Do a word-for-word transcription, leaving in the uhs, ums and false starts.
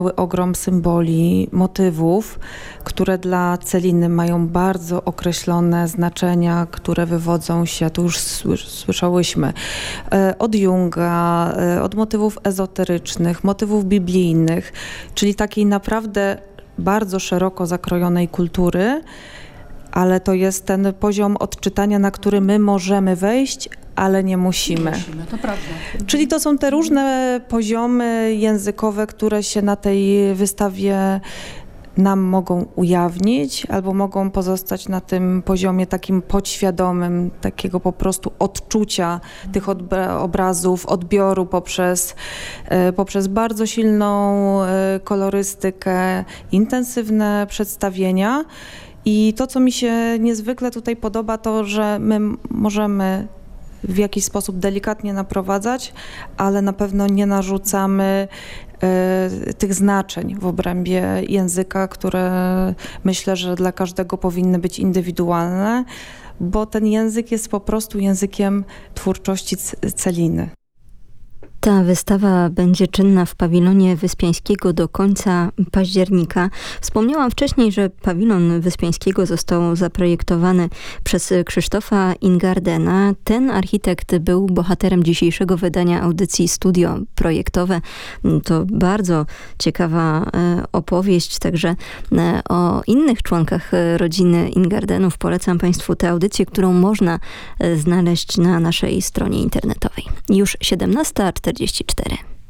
Ogrom symboli, motywów, które dla Celiny mają bardzo określone znaczenia, które wywodzą się, tu już słyszałyśmy, od Junga, od motywów ezoterycznych, motywów biblijnych, czyli takiej naprawdę bardzo szeroko zakrojonej kultury, ale to jest ten poziom odczytania, na który my możemy wejść, ale nie musimy. Nie musimy, to prawda. Czyli to są te różne poziomy językowe, które się na tej wystawie nam mogą ujawnić, albo mogą pozostać na tym poziomie takim podświadomym, takiego po prostu odczucia tych obrazów, odbioru poprzez, poprzez bardzo silną kolorystykę, intensywne przedstawienia. I to, co mi się niezwykle tutaj podoba, to, że my możemy w jakiś sposób delikatnie naprowadzać, ale na pewno nie narzucamy y, tych znaczeń w obrębie języka, które myślę, że dla każdego powinny być indywidualne, bo ten język jest po prostu językiem twórczości Celiny. Ta wystawa będzie czynna w pawilonie Wyspiańskiego do końca października. Wspomniałam wcześniej, że pawilon Wyspiańskiego został zaprojektowany przez Krzysztofa Ingardena. Ten architekt był bohaterem dzisiejszego wydania audycji Studio Projektowe. To bardzo ciekawa opowieść, także o innych członkach rodziny Ingardenów. Polecam Państwu tę audycję, którą można znaleźć na naszej stronie internetowej. Już siedemnasta czterdzieści cztery.